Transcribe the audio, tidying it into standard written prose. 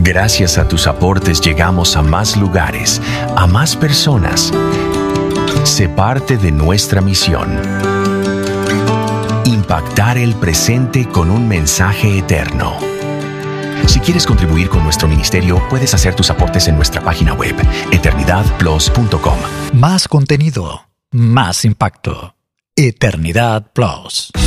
Gracias a tus aportes llegamos a más lugares, a más personas. Sé parte de nuestra misión. Impactar el presente con un mensaje eterno. Si quieres contribuir con nuestro ministerio, puedes hacer tus aportes en nuestra página web, eternidadplus.com. Más contenido, más impacto. Eternidad Plus.